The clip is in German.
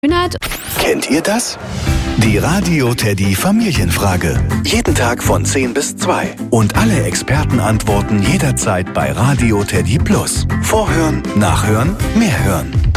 Monat. Kennt ihr das? Die Radio Teddy Familienfrage. Jeden Tag von 10 bis 2. Und alle Experten antworten jederzeit bei Radio Teddy Plus. Vorhören, nachhören, mehr hören.